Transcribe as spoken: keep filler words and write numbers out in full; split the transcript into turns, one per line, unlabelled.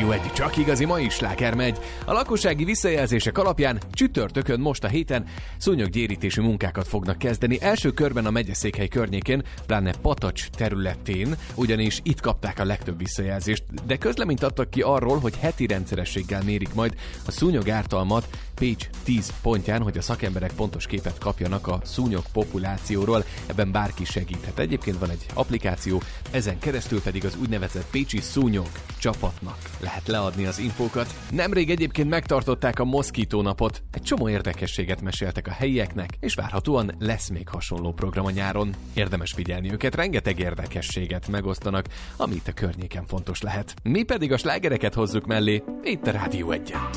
Rádió egy, csak igazi mai sláger megy. A lakossági visszajelzések alapján csütörtökön most a héten szúnyoggyérítésű munkákat fognak kezdeni. Első körben a megyeszékhely környékén, pláne Patacs területén, ugyanis itt kapták a legtöbb visszajelzést, de közleményt adtak ki arról, hogy heti rendszerességgel mérik majd a szúnyog ártalmat Pécs tíz pontján, hogy a szakemberek pontos képet kapjanak a szúnyog populációról. Ebben bárki segíthet. Egyébként van egy applikáció, ezen keresztül pedig az úgynevezett Pécsi Szúnyog csapatnak lehet leadni az infókat. Nemrég egyébként megtartották a moszkítónapot. Egy csomó érdekességet meséltek a helyieknek, és várhatóan lesz még hasonló program a nyáron. Érdemes figyelni őket, rengeteg érdekességet megosztanak, ami itt a környéken fontos lehet. Mi pedig a slágereket hozzuk mellé, itt a Rádió egyen.